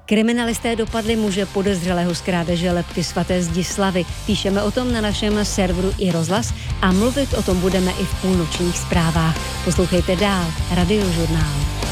Kriminalisté dopadli muže podezřelého z krádeže lebky svaté Zdislavy. Píšeme o tom na našem serveru iRozhlas a mluvit o tom budeme i v půlnočních zprávách. Poslouchejte dál Radiožurnál.